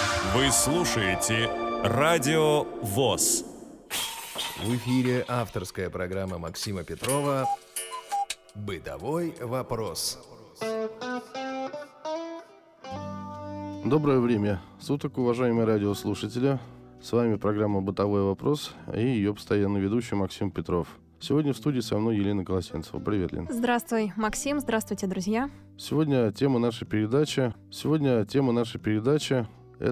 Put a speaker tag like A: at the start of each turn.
A: Вы слушаете Радио ВОС.
B: В эфире авторская программа Максима Петрова «Бытовой вопрос».
C: Доброе время суток, уважаемые радиослушатели. С вами программа «Бытовой вопрос» и ее постоянный ведущий Максим Петров. Сегодня в студии со мной Елена Колосенцева. Привет, Лен.
D: Здравствуй, Максим. Здравствуйте, друзья.
C: Сегодня тема нашей передачи